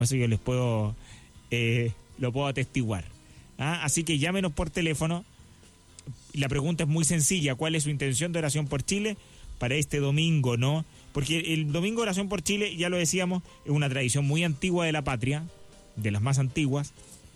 Eso yo les puedo, lo puedo atestiguar. Así que llámenos por teléfono. La pregunta es muy sencilla: ¿cuál es su intención de oración por Chile para este domingo, no? Porque el domingo de oración por Chile, ya lo decíamos, es una tradición muy antigua de la patria, de las más antiguas.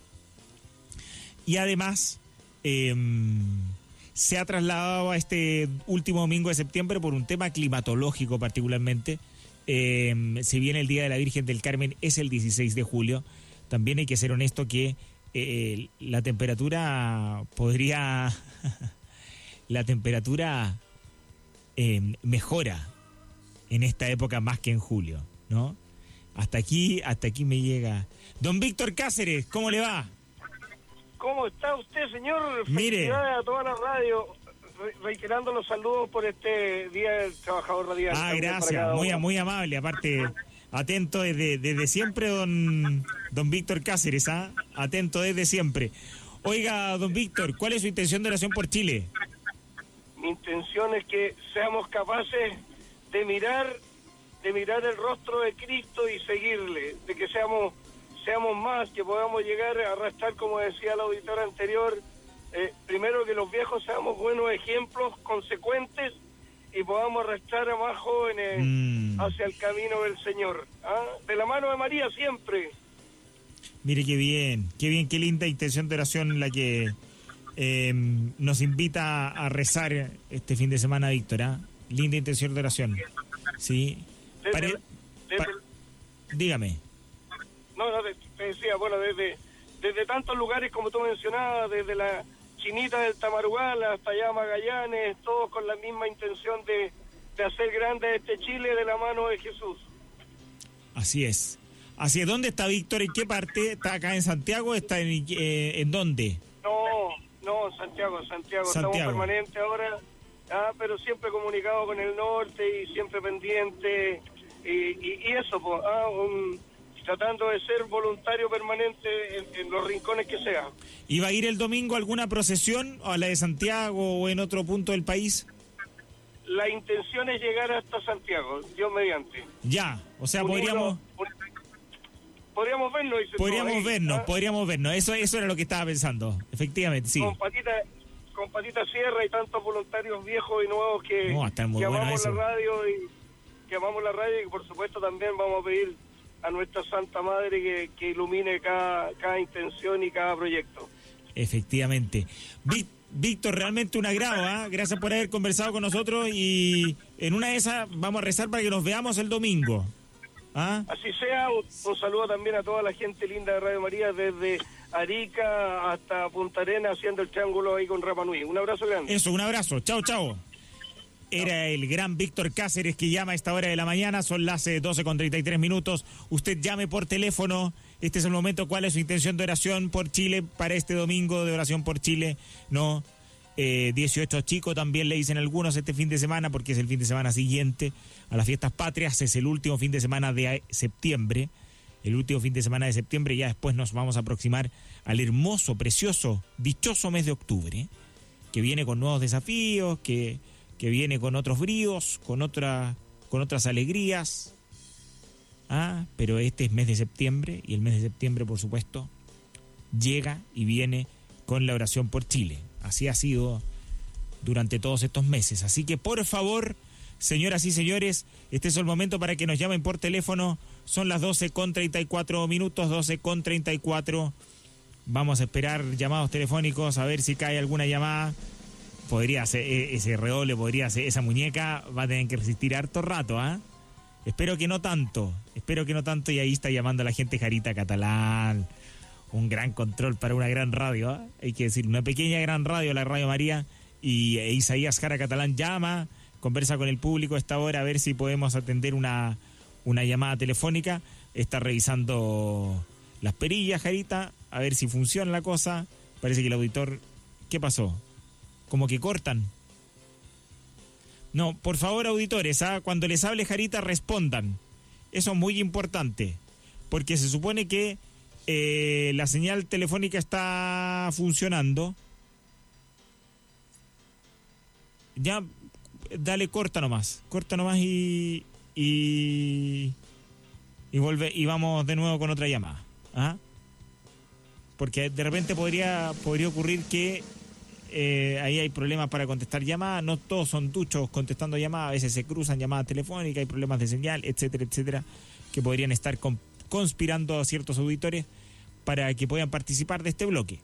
Y además, se ha trasladado a este último domingo de septiembre por un tema climatológico particularmente. Si bien el Día de la Virgen del Carmen es el 16 de julio, también hay que ser honesto que la temperatura podría... la temperatura mejora en esta época más que en julio, ¿no? Hasta aquí me llega. Don Víctor Cáceres, ¿cómo le va? ¿Cómo está usted, señor? Mire. Felicidades a toda la radio, reiterando los saludos por este Día del Trabajador Radial. Gracias, muy amable, aparte, atento desde siempre, don Víctor Cáceres, atento desde siempre. Oiga, don Víctor, ¿cuál es su intención de oración por Chile? Mi intención es que seamos capaces de mirar el rostro de Cristo y seguirle, de que seamos más, que podamos llegar a arrastrar, como decía el auditor anterior, primero que los viejos seamos buenos ejemplos, consecuentes, y podamos arrastrar a más jóvenes hacia el camino del Señor. De la mano de María siempre. Mire qué bien, qué linda intención de oración la que nos invita a rezar este fin de semana, Víctor. Linda intención de oración. Sí. Dígame. No, te decía, bueno, desde tantos lugares como tú mencionabas, desde la Chinita del Tamarugal hasta allá Magallanes, todos con la misma intención de hacer grande este Chile de la mano de Jesús. Así es. ¿Dónde está Víctor? ¿En qué parte? ¿Está acá en Santiago? ¿Está en dónde? No, Santiago. Estamos permanentes ahora, pero siempre comunicados con el norte y siempre pendiente y eso, pues, tratando de ser voluntario permanente en los rincones que sea. ¿Y va a ir el domingo a alguna procesión, a la de Santiago o en otro punto del país? La intención es llegar hasta Santiago, Dios mediante. Ya, o sea, podríamos vernos. Podríamos vernos. Eso era lo que estaba pensando, efectivamente, sí. Con Patita Sierra y tantos voluntarios viejos y nuevos que amamos la radio y por supuesto también vamos a pedir a nuestra Santa Madre que ilumine cada intención y cada proyecto. Efectivamente. Víctor, realmente un agrado, gracias por haber conversado con nosotros y en una de esas vamos a rezar para que nos veamos el domingo. Así sea, un saludo también a toda la gente linda de Radio María, desde Arica hasta Punta Arenas, haciendo el triángulo ahí con Rapa Nui. Un abrazo grande. Eso, un abrazo. Chao. Era el gran Víctor Cáceres que llama a esta hora de la mañana, son las 12:33. Usted llame por teléfono, este es el momento. ¿Cuál es su intención de oración por Chile para este domingo de oración por Chile? No, 18 chicos también le dicen algunos este fin de semana, porque es el fin de semana siguiente a las fiestas patrias, es el último fin de semana de septiembre, ya después nos vamos a aproximar al hermoso, precioso, dichoso mes de octubre, que viene con nuevos desafíos, que viene con otros bríos, con otras alegrías, pero este es mes de septiembre, y el mes de septiembre, por supuesto, llega y viene con la oración por Chile. Así ha sido durante todos estos meses. Así que, por favor, señoras y señores, este es el momento para que nos llamen por teléfono. Son las 12:34, 12:34. Vamos a esperar llamados telefónicos, a ver si cae alguna llamada. Podría ser ese redoble, podría ser esa muñeca, va a tener que resistir harto rato, Espero que no tanto, y ahí está llamando a la gente Jarita Catalán. Un gran control para una gran radio, hay que decir, una pequeña gran radio, la Radio María, y Isaías Jara Catalán llama, conversa con el público a esta hora a ver si podemos atender una llamada telefónica. Está revisando las perillas, Jarita, a ver si funciona la cosa. Parece que el auditor, ¿qué pasó? Como que cortan. No, por favor, auditores, cuando les hable Jarita, respondan. Eso es muy importante, porque se supone que la señal telefónica está funcionando. Ya, dale, corta nomás y y vamos de nuevo con otra llamada. ¿Ah? Porque de repente podría ocurrir que ahí hay problemas para contestar llamadas. No todos son duchos contestando llamadas. A veces se cruzan llamadas telefónicas, hay problemas de señal, etcétera, etcétera, que podrían estar conspirando a ciertos auditores para que puedan participar de este bloque.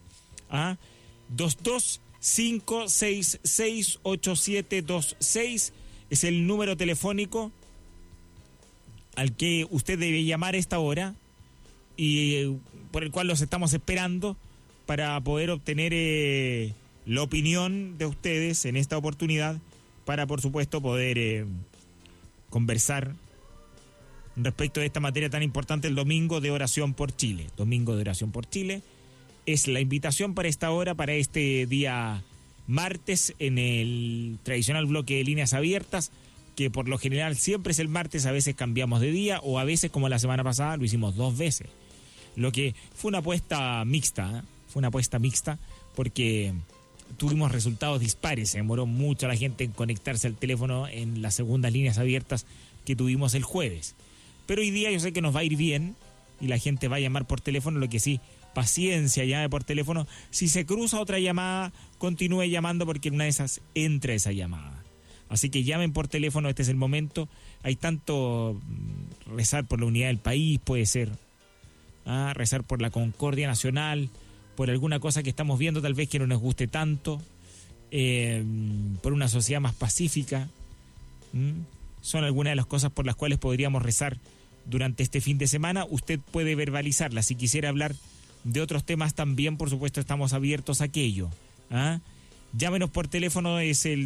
225668726 es el número telefónico al que usted debe llamar a esta hora y por el cual los estamos esperando para poder obtener la opinión de ustedes en esta oportunidad, para por supuesto poder conversar respecto de esta materia tan importante, el Domingo de Oración por Chile. Domingo de Oración por Chile es la invitación para esta hora, para este día martes, en el tradicional bloque de líneas abiertas, que por lo general siempre es el martes. A veces cambiamos de día, o a veces, como la semana pasada, lo hicimos 2 veces. Lo que fue una apuesta mixta, porque tuvimos resultados dispares. Se demoró mucho la gente en conectarse al teléfono en las segundas líneas abiertas que tuvimos el jueves. Pero hoy día yo sé que nos va a ir bien y la gente va a llamar por teléfono. Lo que sí, paciencia, llame por teléfono. Si se cruza otra llamada, continúe llamando, porque en una de esas entra esa llamada. Así que llamen por teléfono, este es el momento. Hay tanto rezar por la unidad del país, puede ser. Rezar por la concordia nacional, por alguna cosa que estamos viendo tal vez que no nos guste tanto, por una sociedad más pacífica. Son algunas de las cosas por las cuales podríamos rezar durante este fin de semana. Usted puede verbalizarla. Si quisiera hablar de otros temas también, por supuesto, estamos abiertos a aquello. Llámenos por teléfono, es el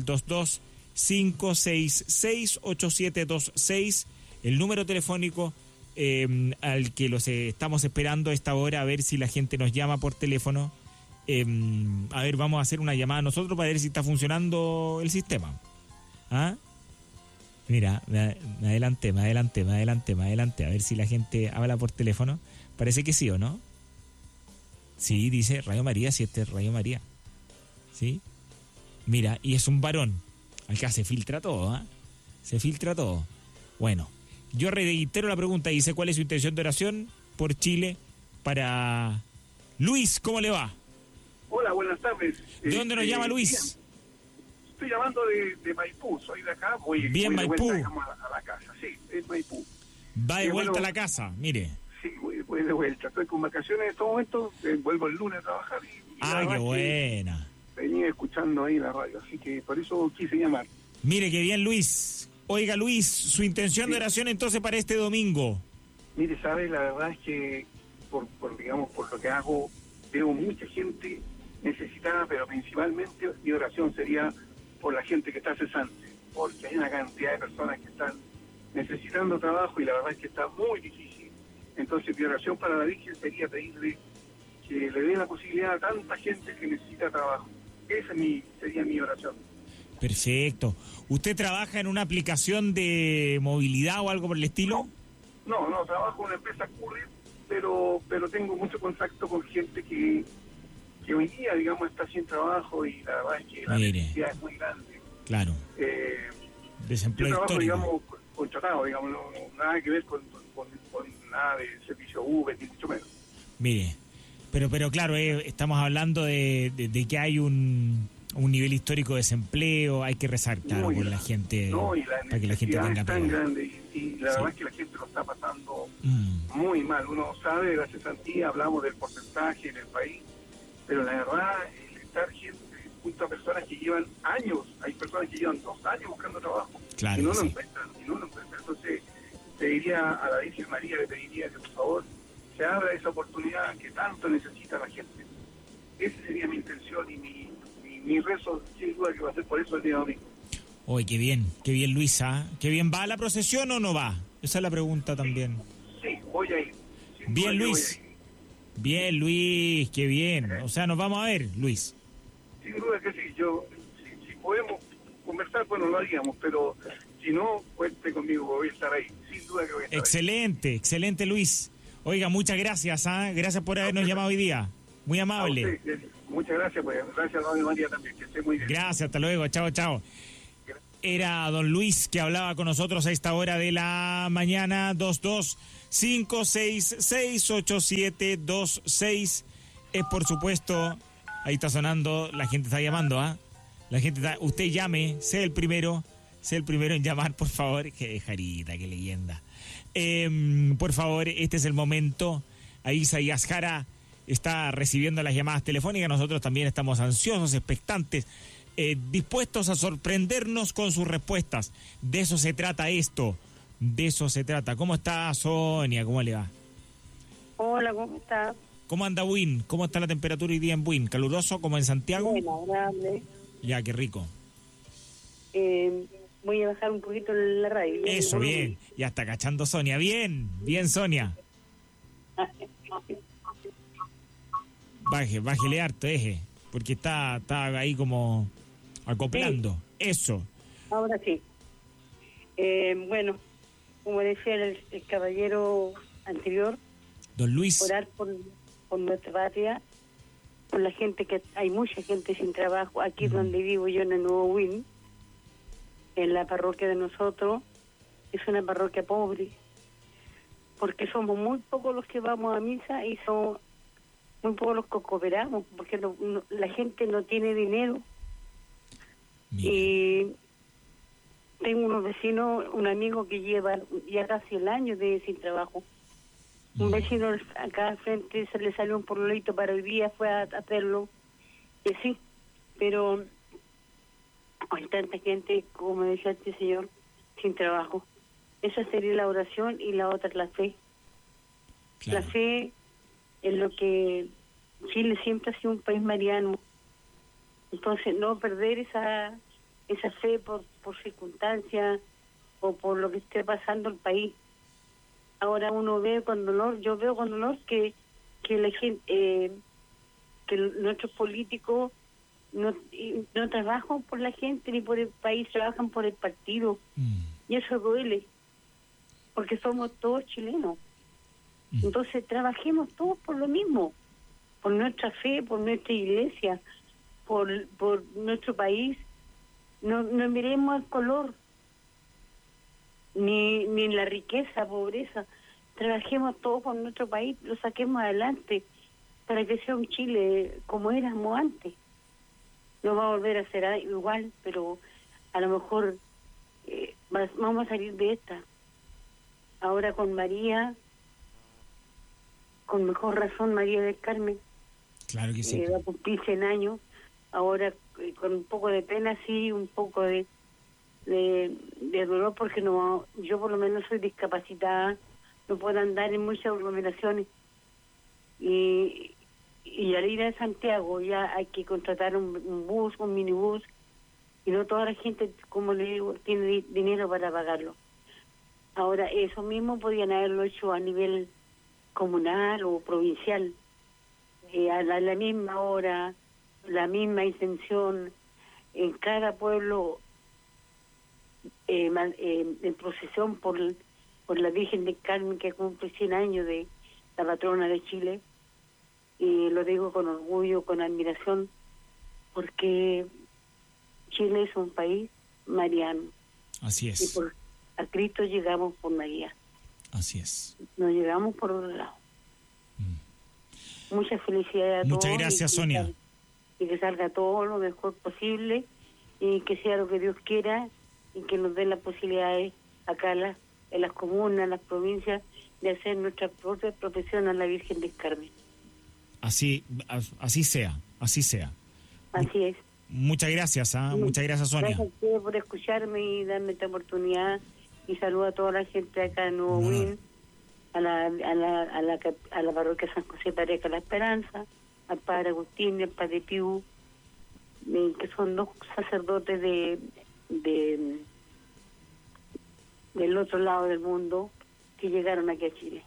225668726, el número telefónico al que los estamos esperando a esta hora, a ver si la gente nos llama por teléfono. A ver, vamos a hacer una llamada nosotros para ver si está funcionando el sistema. Mira, me adelanté. A ver si la gente habla por teléfono. Parece que sí, ¿o no? Sí, dice Radio María, sí, este es Radio María. ¿Sí? Mira, y es un varón. Acá se filtra todo, Se filtra todo. Bueno, yo reitero la pregunta. Dice, ¿cuál es su intención de oración por Chile para Luis? ¿Cómo le va? Hola, buenas tardes. ¿De dónde nos llama Luis? Bien. Estoy llamando de Maipú, soy de acá. Voy Maipú. De vuelta, a la casa, sí, es Maipú. Va de vuelta a la casa, mire. Sí, voy de vuelta. Estoy con vacaciones en estos momentos, vuelvo el lunes a trabajar. Qué buena. Venía escuchando ahí la radio, así que por eso quise llamar. Mire, qué bien, Luis. Oiga, Luis, su intención de oración entonces para este domingo. Mire, ¿sabes? La verdad es que, por lo que hago, veo mucha gente necesitada, pero principalmente mi oración sería por la gente que está cesante, porque hay una cantidad de personas que están necesitando trabajo y la verdad es que está muy difícil. Entonces mi oración para la Virgen sería pedirle que le dé la posibilidad a tanta gente que necesita trabajo. Esa sería mi oración. Perfecto. ¿Usted trabaja en una aplicación de movilidad o algo por el estilo? No, trabajo en una empresa courier, pero tengo mucho contacto con gente que hoy día, está sin trabajo y la verdad es que la necesidad es muy grande. Claro. Desempleo yo trabajo, histórico. contratado, nada que ver con nada de servicio Uber, ni mucho menos. Mire, pero claro, estamos hablando de que hay un nivel histórico de desempleo, hay que rezar, claro, por la gente, para que la gente tenga es tan grande y la verdad es que la gente lo está pasando muy mal. Uno sabe de la cesantía, hablamos del porcentaje en el país, pero la verdad, el estar junto a personas que llevan años, hay personas que llevan 2 años buscando trabajo, claro, y no lo encuentran. Entonces, pediría a la Virgen María, le pediría que por favor se abra esa oportunidad que tanto necesita la gente. Esa sería mi intención y mi rezo, sin duda que va a ser por eso el día domingo. Oye, qué bien, Luis, ¿Qué bien? ¿Va a la procesión o no va? Esa es la pregunta también. Sí, voy a ir. Bien, Luis. Bien, Luis, qué bien. O sea, nos vamos a ver, Luis. Sin duda que sí. Si podemos conversar, bueno, lo haríamos, pero si no, cuente conmigo, voy a estar ahí. Sin duda que voy a estar excelente, Luis. Oiga, muchas gracias, Gracias por habernos llamado hoy día. Muy amable. Muchas gracias, pues. Gracias a Radio María también, que esté muy bien. Gracias, hasta luego. Chao. Era don Luis que hablaba con nosotros a esta hora de la mañana. 22 566-8726. Es por supuesto, ahí está sonando, la gente está llamando, ¿ah? La gente está, usted llame, sea el primero en llamar, por favor. Qué jarita, qué leyenda. Por favor, este es el momento. Ahí Isaías Jara está recibiendo las llamadas telefónicas. Nosotros también estamos ansiosos, expectantes, dispuestos a sorprendernos con sus respuestas. De eso se trata esto. De eso se trata. ¿Cómo está Sonia? ¿Cómo le va? Hola, ¿cómo está? ¿Cómo anda Buin? ¿Cómo está la temperatura hoy día en Buin? ¿Caluroso como en Santiago? Bueno, agradable. Ya, qué rico. Voy a bajar un poquito la radio. Eso, bien. Ya está cachando Sonia. Bien, bien Sonia. Bájele harto, porque está ahí como acoplando. Sí. Eso. Ahora sí. Bueno, como decía el caballero anterior, don Luis, orar por nuestra patria, por la gente, que hay mucha gente sin trabajo. Aquí donde vivo yo, en el Nuevo Win, en la parroquia de nosotros, es una parroquia pobre, porque somos muy pocos los que vamos a misa y somos muy pocos los que cooperamos, porque la gente no tiene dinero. Mira. Y tengo unos vecinos, un amigo que lleva ya casi el año sin trabajo. Un vecino acá al frente se le salió un pololito para el día, fue a hacerlo, y sí, pero hay tanta gente, como decía este señor, sin trabajo. Esa sería la oración, y la otra la fe. Claro. La fe es lo que Chile siempre ha sido un país mariano. Entonces no perder esa fe por circunstancias o por lo que esté pasando el país. Ahora uno ve con dolor, yo veo con dolor que la gente, que nuestros políticos no trabajan por la gente ni por el país, trabajan por el partido. Y eso duele, porque somos todos chilenos. Entonces trabajemos todos por lo mismo, por nuestra fe, por nuestra iglesia, por nuestro país. No miremos el color, ni la riqueza, pobreza. Trabajemos todos por nuestro país, lo saquemos adelante para que sea un Chile como éramos antes. No va a volver a ser igual, pero a lo mejor vamos a salir de esta. Ahora con María, con mejor razón, María del Carmen. Claro que sí. Va a cumplir 100 años. Ahora con un poco de pena, sí, un poco de dolor, porque yo por lo menos soy discapacitada, no puedo andar en muchas aglomeraciones, y al ir a Santiago ya hay que contratar un bus, un minibús, y no toda la gente, como le digo, tiene dinero para pagarlo. Ahora eso mismo podían haberlo hecho a nivel comunal o provincial, a la misma hora, la misma intención, en cada pueblo, en procesión por la Virgen del Carmen, que cumple 100 años de la patrona de Chile. Y lo digo con orgullo, con admiración, porque Chile es un país mariano. Así es. Y a Cristo llegamos por María. Así es. No llegamos por otro lado. Muchas felicidades a todos. Muchas gracias, Sonia. Y que salga todo lo mejor posible, y que sea lo que Dios quiera, y que nos dé las posibilidades acá en las comunas, en las provincias, de hacer nuestra propia profesión a la Virgen del Carmen. Así sea, así sea. Así es. Muchas gracias, muchas gracias, Sonia. Gracias a ustedes por escucharme y darme esta oportunidad, y saludo a toda la gente acá en Nuevo Win, a la parroquia San José Pareja La Esperanza, al padre Agustín y al padre Piu, que son dos sacerdotes del otro lado del mundo, que llegaron aquí a Chile.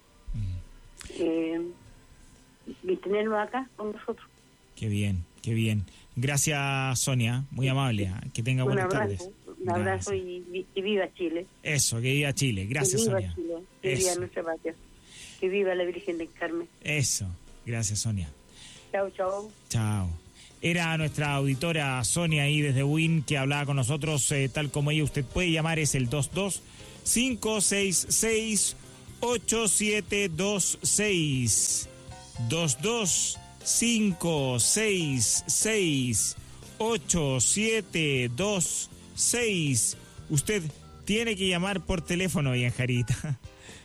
Y tenerlo acá con nosotros. Qué bien, qué bien. Gracias, Sonia, muy amable. Que tenga buenas tardes. Un abrazo y viva Chile. Eso, que viva Chile. Gracias, que viva Sonia. Chile, que viva nuestra patria. Que viva la Virgen del Carmen. Eso, gracias, Sonia. Chao, chao. Chao. Era nuestra auditora Sonia ahí desde Win, que hablaba con nosotros, tal como ella. Usted puede llamar, es el 22-566-8726. 8726 22566 8726. Usted tiene que llamar por teléfono, bien Jarita.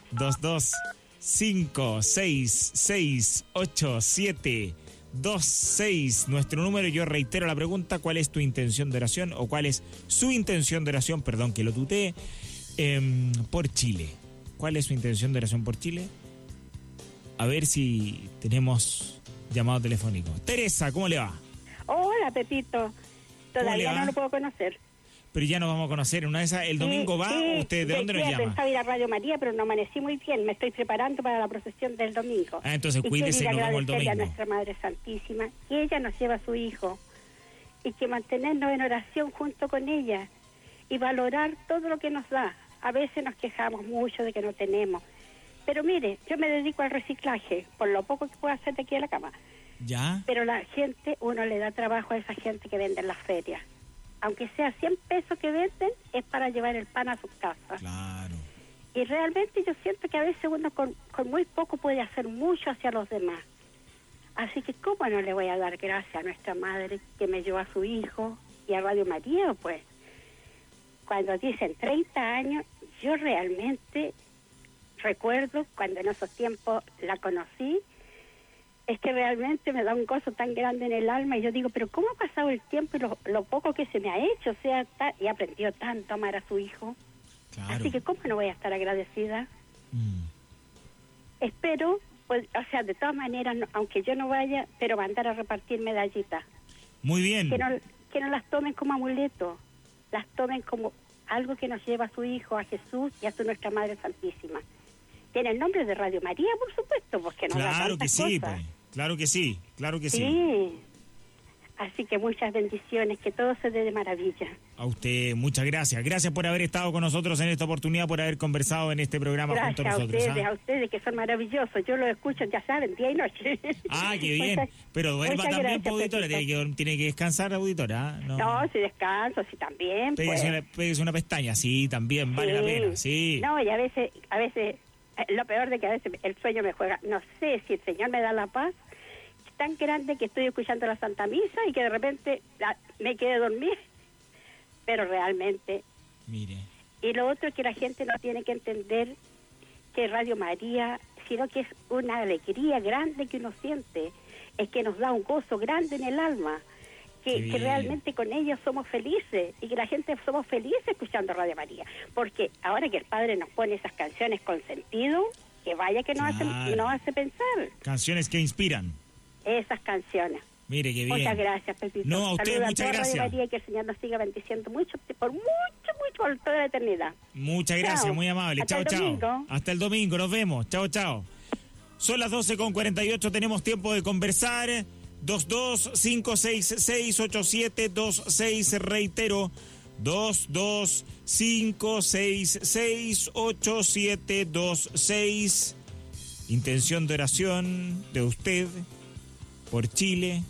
225668726. Nuestro número. Yo reitero la pregunta: ¿cuál es tu intención de oración? O ¿cuál es su intención de oración? Perdón que lo tutee. Por Chile. ¿Cuál es su intención de oración por Chile? A ver si tenemos llamado telefónico. Teresa, ¿cómo le va? Hola, Pepito. Todavía no lo puedo conocer. Pero ya nos vamos a conocer. Una de esas, ¿el domingo va? Sí, ¿Usted de dónde nos llama? Pensaba ir a Radio María, pero no amanecí muy bien. Me estoy preparando para la procesión del domingo. Ah, entonces cuídese y nos vemos el domingo. A nuestra Madre Santísima, que ella nos lleva a su Hijo, y que mantenernos en oración junto con ella y valorar todo lo que nos da. A veces nos quejamos mucho de que no tenemos. Pero mire, yo me dedico al reciclaje, por lo poco que puedo hacer de aquí a la cama. ¿Ya? Pero la gente, uno le da trabajo a esa gente que vende en las ferias. Aunque sea 100 pesos que venden, es para llevar el pan a sus casas. Claro. Y realmente yo siento que a veces uno con muy poco puede hacer mucho hacia los demás. Así que ¿cómo no le voy a dar gracias a nuestra Madre que me llevó a su Hijo y a Radio María, pues? Cuando dicen 30 años, yo realmente recuerdo cuando en esos tiempos la conocí, es que realmente me da un gozo tan grande en el alma, y yo digo, pero ¿cómo ha pasado el tiempo y lo poco que se me ha hecho? O sea, y aprendió tanto a amar a su hijo. Claro. Así que ¿cómo no voy a estar agradecida? Espero, pues, o sea, de todas maneras, aunque yo no vaya, pero mandar a repartir medallitas. Muy bien. Que no las tomen como amuleto, las tomen como algo que nos lleva a su Hijo, a Jesús y a su Nuestra Madre Santísima. Tiene el nombre de Radio María, por supuesto, porque nos da Claro que sí, cosas. pues. Claro que sí, claro que sí. Sí. Así que muchas bendiciones, que todo se dé de maravilla. A usted, muchas gracias. Gracias por haber estado con nosotros en esta oportunidad, por haber conversado en este programa junto a nosotros. Gracias a ustedes que son maravillosos. Yo los escucho, ya saben, día y noche. Ah, qué bien. Pero duerma también, auditora. Tiene que descansar, auditora. No, si descanso, sí, también. Pégase una pestaña, sí, también, vale la pena, sí. No, y a veces, lo peor de que a veces el sueño me juega. No sé si el Señor me da la paz tan grande que estoy escuchando la Santa Misa y que de repente me quedé dormida. Pero realmente... Mire. Y lo otro es que la gente no tiene que entender que Radio María, sino que es una alegría grande que uno siente, es que nos da un gozo grande en el alma, que realmente con ellos somos felices, y que la gente somos felices escuchando Radio María, porque ahora que el Padre nos pone esas canciones con sentido, que vaya que nos hace pensar. Canciones que inspiran. Esas canciones. Mire, qué bien. Muchas gracias, Pepito. No, a usted, muchas gracias. Radio María, y que el Señor nos siga bendiciendo mucho, por toda la eternidad. Muchas gracias, chao. Muy amable. Chao, chao. Hasta el domingo, nos vemos. Chao, chao. Son las 12:48, tenemos tiempo de conversar. 225668726, reitero, 225668726. Intención de oración de usted por Chile.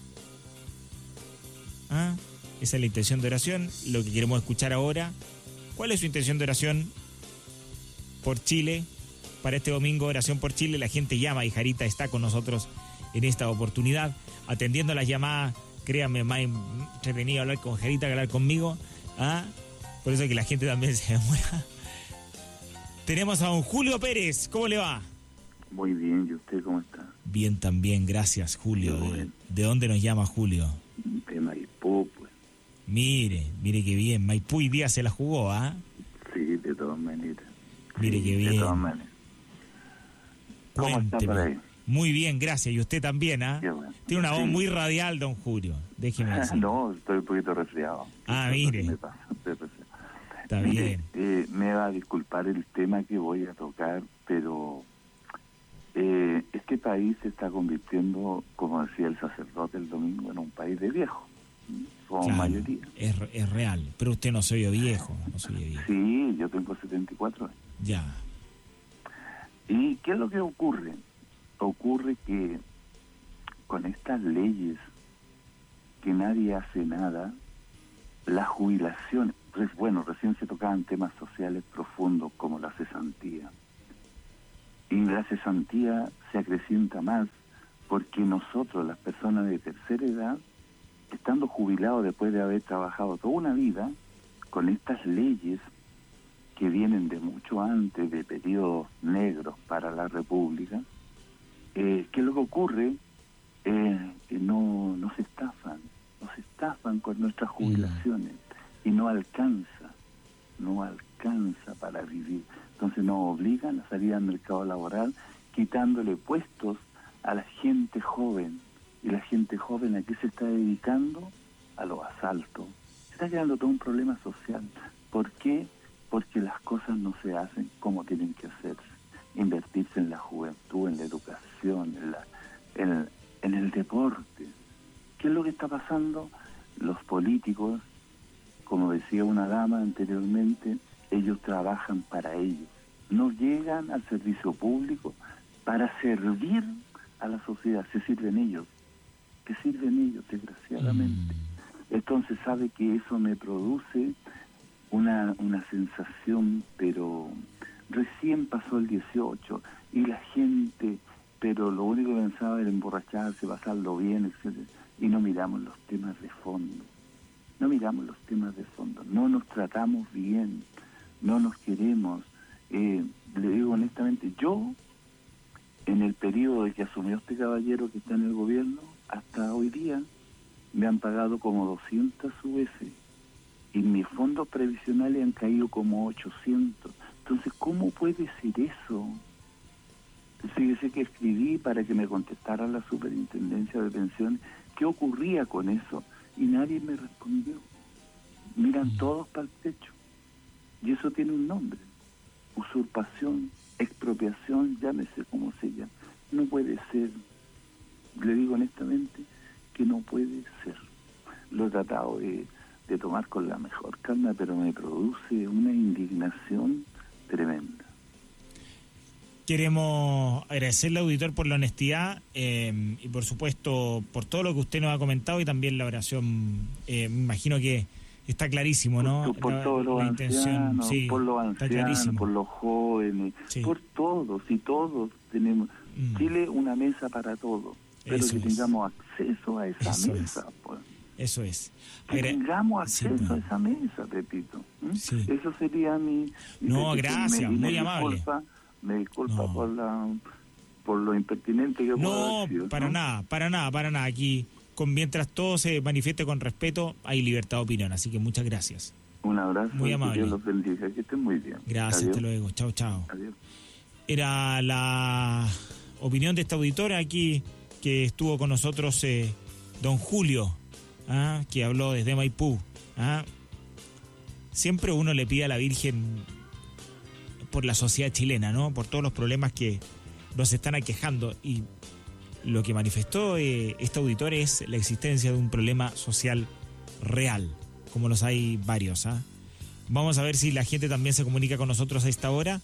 Esa es la intención de oración, lo que queremos escuchar ahora. ¿Cuál es su intención de oración por Chile? Para este domingo, oración por Chile, la gente llama y Jarita está con nosotros en esta oportunidad, atendiendo las llamadas. Créanme, más entretenido hablar con Jarita que hablar conmigo. Por eso es que la gente también se demora. Tenemos a don Julio Pérez. ¿Cómo le va? Muy bien, ¿y usted cómo está? Bien también, gracias, Julio. ¿De dónde nos llama Julio? De Maipú, pues. Mire qué bien. Maipú y día se la jugó, Sí, de todas maneras. Mire qué bien. De todas maneras. ¿Cómo está por ahí? Muy bien, gracias. Y usted también, Bueno. Tiene una voz muy radial, don Julio. Déjeme decir. No, estoy un poquito resfriado. Mire. Me pasa, Está bien. Me va a disculpar el tema que voy a tocar, pero este país se está convirtiendo, como decía el sacerdote el domingo, en un país de viejos. Somos mayoría. Es real, pero usted no se oye viejo. Sí, yo tengo 74 años. Ya. ¿Y qué es lo que ocurre? Ocurre que con estas leyes que nadie hace nada, la jubilación, recién se tocaban temas sociales profundos como la cesantía. y la cesantía se acrecienta más, porque nosotros, las personas de tercera edad, estando jubilados después de haber trabajado toda una vida, con estas leyes que vienen de mucho antes, de periodos negros para la República, ¿qué es lo que ocurre? Que no se estafan con nuestras jubilaciones y no alcanza para vivir. Entonces nos obligan a salir al mercado laboral quitándole puestos a la gente joven. Y la gente joven, ¿a qué se está dedicando? A los asaltos. Se está creando todo un problema social. ¿Por qué? Porque las cosas no se hacen como tienen que hacerse. Invertirse en la juventud, en la educación, en el deporte. ¿Qué es lo que está pasando? Los políticos, como decía una dama anteriormente, ellos trabajan para ellos. No llegan al servicio público para servir a la sociedad. Se sirven ellos, desgraciadamente. Entonces sabe que eso me produce una sensación, pero recién pasó el 18 y la gente, pero lo único que pensaba era emborracharse, pasarlo bien, etcétera, y no miramos los temas de fondo. No nos tratamos bien, no nos queremos. Le digo honestamente, yo, en el periodo de que asumió este caballero que está en el gobierno, hasta hoy día, me han pagado como 200 UF y mis fondos previsionales han caído como 800. Entonces, ¿cómo puede ser eso? Fíjese que escribí para que me contestara la superintendencia de pensiones qué ocurría con eso y nadie me respondió. Miran todos para el techo. Y eso tiene un nombre: usurpación, expropiación, llámese como se llame. No puede ser. Le digo honestamente que no puede ser. Lo he tratado de tomar con la mejor calma, pero me produce una indignación tremenda. Queremos agradecerle, auditor, por la honestidad y por supuesto por todo lo que usted nos ha comentado y también la oración. Me imagino que está clarísimo, ¿no? Por todos los ancianos, sí, por los ancianos, por los jóvenes, sí, por todos, y todos tenemos. Chile, una mesa para todos, pero eso que tengamos acceso a esa mesa. Pues. Eso es. Que tengamos acceso a esa mesa, Pepito. Sí. Eso sería mi... No, gracias, muy amable. Me disculpa por lo impertinente que puedo decir. No, para nada. Aquí, mientras todo se manifieste con respeto, hay libertad de opinión, así que muchas gracias. Un abrazo, muy amable. Que Dios los bendiga, que estén muy bien. Gracias, adiós. Hasta luego. Chao. Adiós. Era la opinión de esta auditora aquí que estuvo con nosotros, don Julio, que habló desde Maipú. Siempre uno le pide a la Virgen por la sociedad chilena, ¿no? Por todos los problemas que nos están aquejando. Y lo que manifestó este auditor es la existencia de un problema social real, como los hay varios. Vamos a ver si la gente también se comunica con nosotros a esta hora.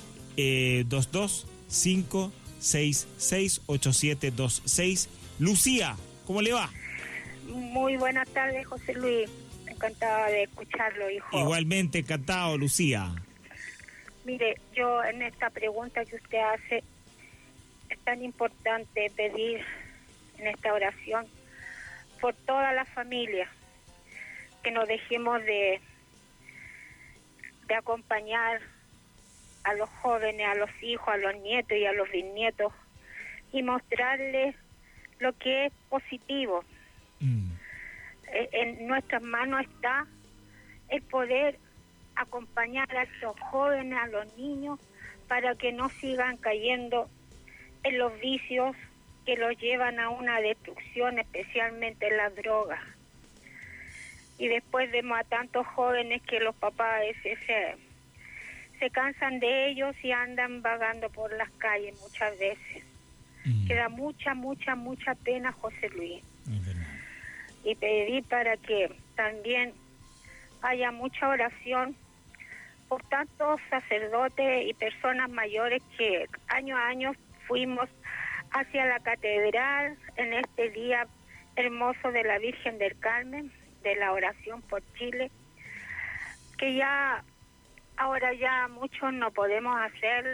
225668726. Lucía, ¿cómo le va? Muy buenas tardes, José Luis. Encantada de escucharlo, hijo. Igualmente, encantado, Lucía. Mire, yo en esta pregunta que usted hace, es tan importante pedir en esta oración por toda la familia, que nos dejemos de acompañar a los jóvenes, a los hijos, a los nietos y a los bisnietos y mostrarles lo que es positivo. En nuestras manos está el poder acompañar a estos jóvenes, a los niños, para que no sigan cayendo en los vicios que los llevan a una destrucción, especialmente en las drogas. Y después vemos a tantos jóvenes que los papás se cansan de ellos y andan vagando por las calles muchas veces. Queda mucha pena, José Luis. Y pedir para que también haya mucha oración por tantos sacerdotes y personas mayores que año a año fuimos hacia la catedral en este día hermoso de la Virgen del Carmen, de la oración por Chile, que ahora ya muchos no podemos hacerlo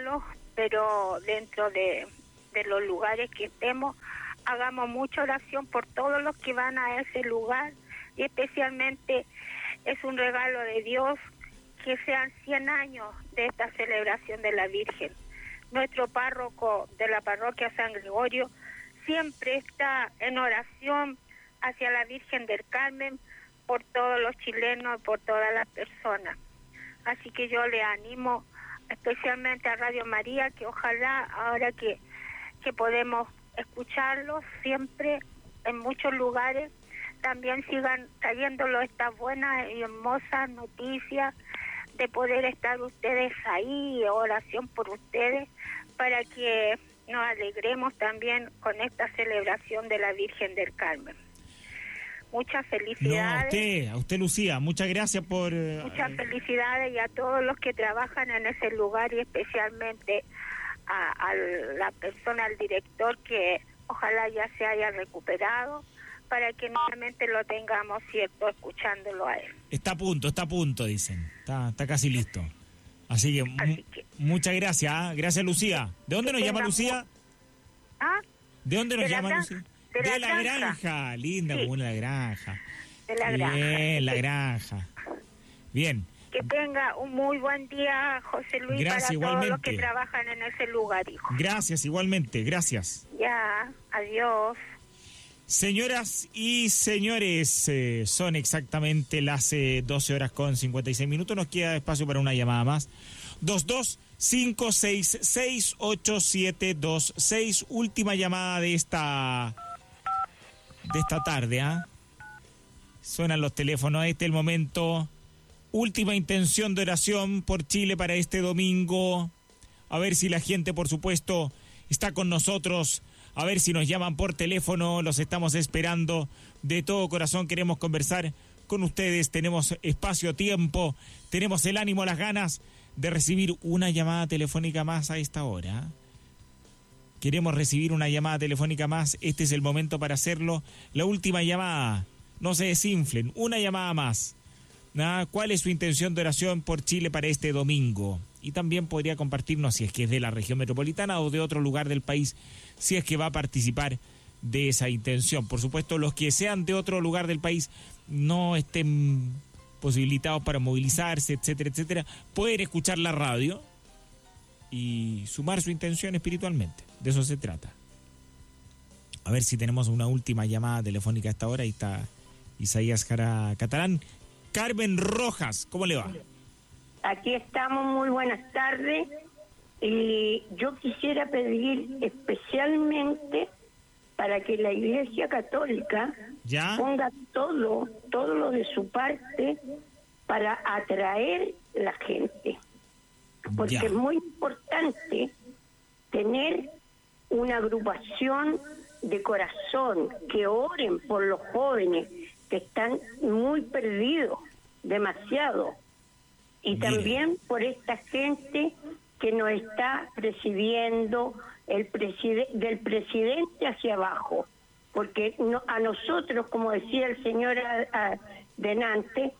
pero dentro de los lugares que estemos, hagamos mucha oración por todos los que van a ese lugar, y especialmente es un regalo de Dios que sean 100 años de esta celebración de la Virgen. Nuestro párroco de la parroquia San Gregorio siempre está en oración hacia la Virgen del Carmen por todos los chilenos, por todas las personas. Así que yo le animo especialmente a Radio María, que ojalá ahora que podemos escucharlos siempre en muchos lugares, también sigan trayéndolo estas buenas y hermosas noticias de poder estar ustedes ahí, oración por ustedes, para que nos alegremos también con esta celebración de la Virgen del Carmen. Muchas felicidades. No, a usted Lucía, muchas gracias por... Muchas felicidades, y a todos los que trabajan en ese lugar, y especialmente a la persona, al director, que ojalá ya se haya recuperado, para que nuevamente lo tengamos, ¿cierto?, escuchándolo a él. Está a punto, dicen. Está casi listo. Así que muchas gracias. Gracias, Lucía. ¿De dónde nos llama Lucía? ¿De dónde nos llama Lucía? De la granja. Linda, sí. Como la granja. De la granja. Bien, la granja. Bien. Que tenga un muy buen día, José Luis, gracias, para igualmente. Todos los que trabajan en ese lugar, hijo. Gracias, igualmente. Gracias. Ya, adiós. Señoras y señores, son exactamente las 12 horas con 56 minutos. Nos queda espacio para una llamada más. 22-566-8726. Última llamada de esta tarde. Suenan los teléfonos. Este es el momento. Última intención de oración por Chile para este domingo. A ver si la gente, por supuesto, está con nosotros. A ver si nos llaman por teléfono, los estamos esperando. De todo corazón queremos conversar con ustedes. Tenemos espacio, tiempo, tenemos el ánimo, las ganas de recibir una llamada telefónica más a esta hora. Queremos recibir una llamada telefónica más. Este es el momento para hacerlo. La última llamada. No se desinflen. Una llamada más. ¿Cuál es su intención de oración por Chile para este domingo? Y también podría compartirnos si es que es de la región metropolitana o de otro lugar del país, si es que va a participar de esa intención. Por supuesto, los que sean de otro lugar del país no estén posibilitados para movilizarse, etcétera, etcétera, pueden escuchar la radio y sumar su intención espiritualmente. De eso se trata. A ver si tenemos una última llamada telefónica a esta hora. Ahí está Isaías Jara Catalán. Carmen Rojas, ¿cómo le va? Aquí estamos, muy buenas tardes. Y yo quisiera pedir especialmente para que la Iglesia Católica ponga todo lo de su parte para atraer la gente. Porque es muy importante tener una agrupación de corazón que oren por los jóvenes que están muy perdidos, demasiado. Y también por esta gente que nos está presidiendo del presidente hacia abajo. Porque a nosotros, como decía el señor delante,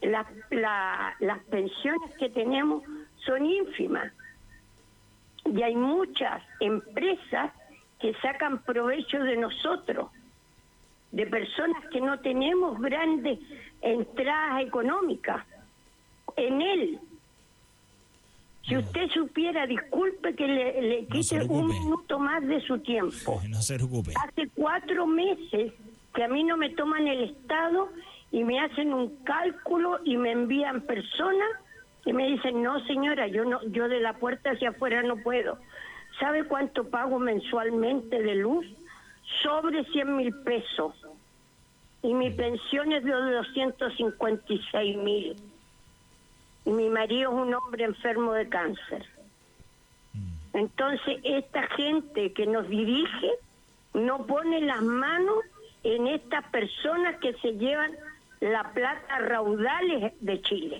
las pensiones que tenemos son ínfimas. Y hay muchas empresas que sacan provecho de nosotros, de personas que no tenemos grandes entradas económicas en él. Si usted supiera, disculpe que le quite un minuto más de su tiempo. No se preocupe. Hace 4 meses que a mí no me toman el Estado y me hacen un cálculo y me envían personas y me dicen, no señora, yo de la puerta hacia afuera no puedo. ¿Sabe cuánto pago mensualmente de luz? Sobre 100,000 pesos. Y mi pensión es de 256,000. Y mi marido es un hombre enfermo de cáncer. Entonces, esta gente que nos dirige no pone las manos en estas personas que se llevan la plata raudales de Chile.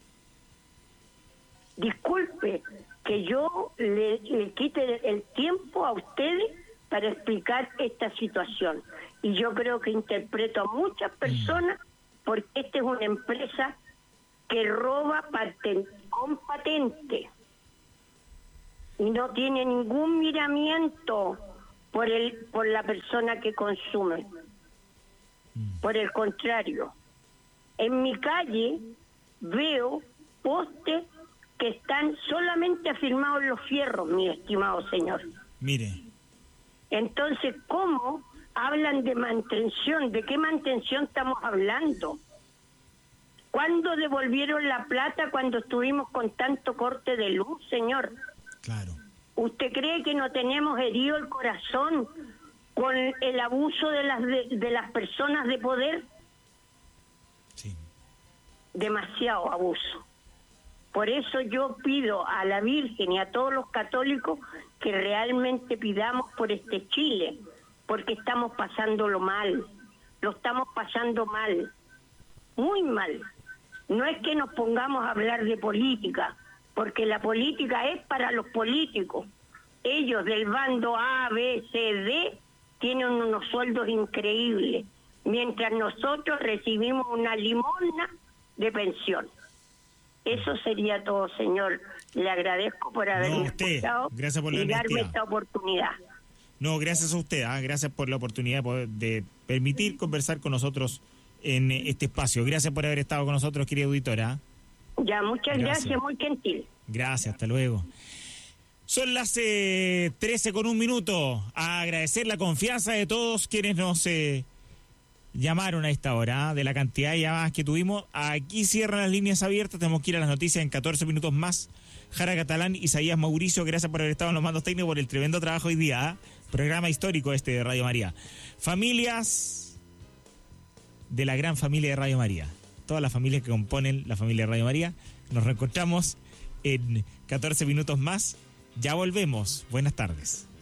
Disculpe que yo le quite el tiempo a ustedes para explicar esta situación. Y yo creo que interpreto a muchas personas porque esta es una empresa que roba con patente. y no tiene ningún miramiento por la persona que consume. Por el contrario, en mi calle veo postes que están solamente afirmados los fierros, mi estimado señor. Mire. Entonces, ¿cómo hablan de mantención? ¿De qué mantención estamos hablando? ¿Cuándo devolvieron la plata cuando estuvimos con tanto corte de luz, señor? Claro. ¿Usted cree que no tenemos herido el corazón con el abuso de las personas de poder? Sí. Demasiado abuso. Por eso yo pido a la Virgen y a todos los católicos que realmente pidamos por este Chile, porque estamos pasándolo mal, lo estamos pasando mal, muy mal. No es que nos pongamos a hablar de política, porque la política es para los políticos. Ellos del bando A, B, C, D tienen unos sueldos increíbles, mientras nosotros recibimos una limosna de pensión. Eso sería todo, señor. Le agradezco por haberme escuchado y darme esta oportunidad. No, gracias a usted. Gracias por la oportunidad de permitir conversar con nosotros en este espacio. Gracias por haber estado con nosotros, querida auditora. Ya, muchas gracias, muy gentil. Gracias, hasta luego. Son las 13:01. A agradecer la confianza de todos quienes nos llamaron a esta hora, de la cantidad de llamadas que tuvimos. Aquí cierran las líneas abiertas, tenemos que ir a las noticias en 14 minutos más. Jara Catalán, Isaías Mauricio, gracias por haber estado en los mandos técnicos, por el tremendo trabajo hoy día. Programa histórico de Radio María. Familias de la gran familia de Radio María. Todas las familias que componen la familia de Radio María. Nos reencontramos en 14 minutos más. Ya volvemos. Buenas tardes.